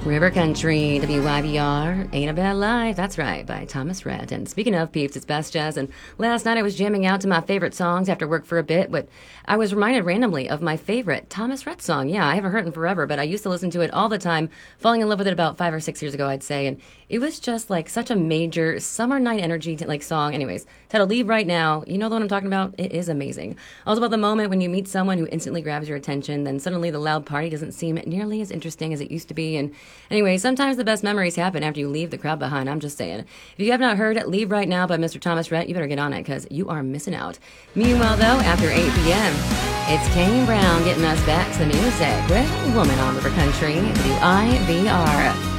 River Country, WYBR, Ain't a Bad Life, that's right, by Thomas Rhett. And speaking of peeps, it's Best Jazz, and last night I was jamming out to my favorite songs after work for a bit, but I was reminded randomly of my favorite Thomas Rhett song. Yeah, I haven't heard it in forever, but I used to listen to it all the time, falling in love with it about 5 or 6 years ago, I'd say, and it was just like such a major summer night energy like song. Anyways, titled Leave Right Now, you know the one I'm talking about? It is amazing. Also about the moment when you meet someone who instantly grabs your attention, then suddenly the loud party doesn't seem nearly as interesting as it used to be, and anyway, sometimes the best memories happen after you leave the crowd behind. I'm just saying. If you have not heard Leave Right Now by Mr. Thomas Rhett, you better get on it because you are missing out. Meanwhile, though, after 8 p.m., it's Kane Brown getting us back to the music with Woman on River Country, WIBR.